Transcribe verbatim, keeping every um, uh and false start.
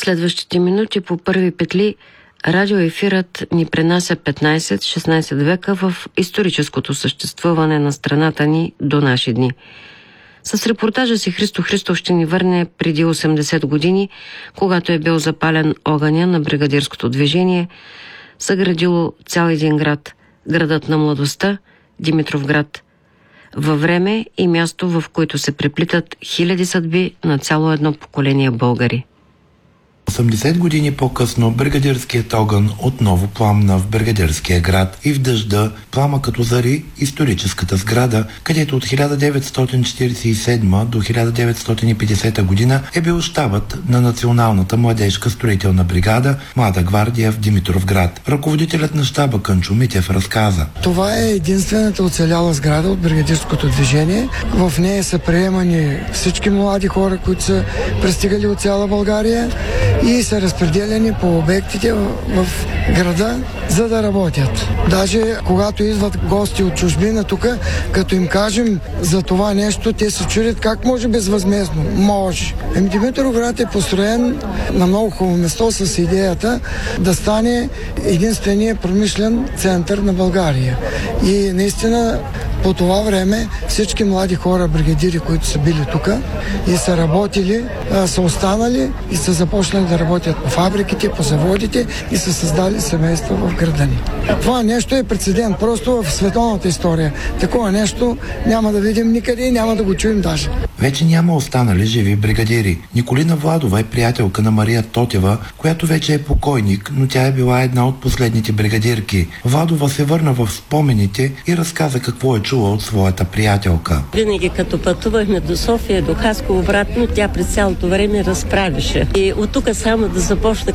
следващите минути по първи петли радиоефирът ни пренася петнайсет-шестнайсет века в историческото съществуване на страната ни до наши дни. С репортажа си Христо Христов ще ни върне преди осемдесет години, когато е бил запален огъня на бригадирското движение, съградило цял един град, градът на младостта, Димитровград, във време и място, в които се преплитат хиляди съдби на цяло едно поколение българи. осемдесет години по-късно бригадирският огън отново пламна в бригадирския град и в дъжда плама като зари историческата сграда, където от хиляда деветстотин четирийсет и седма до хиляда деветстотин и петдесета година е бил щабът на Националната младежка строителна бригада Млада гвардия в Димитровград. Ръководителят на щаба Кънчо Митев разказа: Това е единствената оцеляла сграда от бригадирското движение. В нея са приемани всички млади хора, които са пристигали от цяла България и са разпределени по обектите в, в града, за да работят. Даже когато идват гости от чужбина тук, като им кажем за това нещо, те се чудят как може безвъзмездно. Може. Еми, Димитровград е построен на много хубаво место с идеята да стане единствения промишлен център на България. И наистина по това време всички млади хора, бригадири, които са били тук и са работили, са останали и са започнали да работят по фабриките, по заводите и са създали семейства в града ни. Това нещо е прецедент просто в световната история. Такова нещо няма да видим никъде и няма да го чуем даже. Вече няма останали живи бригадири. Николина Владова е приятелка на Мария Тотева, която вече е покойник, но тя е била една от последните бригадирки. Владова се върна в спомените и разказа какво е чула от своята приятелка. Винаги като пътувахме до София, до Хасково обратно, тя през цялото време разправише. И от тук само да започна